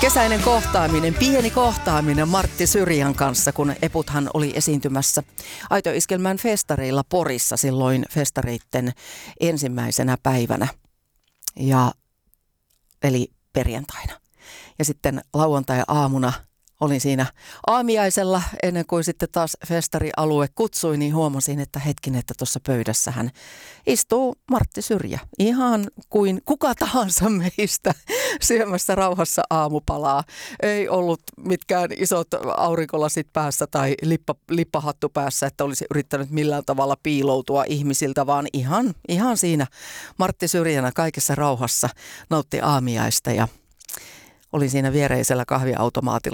Kesäinen kohtaaminen, pieni kohtaaminen Martti Syrjän kanssa, kun Eputhan oli esiintymässä Aito-iskelmän festareilla Porissa silloin festareitten ensimmäisenä päivänä, eli perjantaina. Ja sitten lauantai-aamuna olin siinä aamiaisella ennen kuin sitten taas festarialue kutsui, niin huomasin, että hetkin, että tuossa pöydässähän istuu Martti Syrjä. Ihan kuin kuka tahansa meistä syömässä rauhassa aamupalaa. Ei ollut mitkään isot aurinkolasit päässä tai lippahattu päässä, että olisi yrittänyt millään tavalla piiloutua ihmisiltä, vaan ihan siinä Martti Syrjänä kaikessa rauhassa nautti aamiaista ja olin siinä viereisellä kahviautomaatilla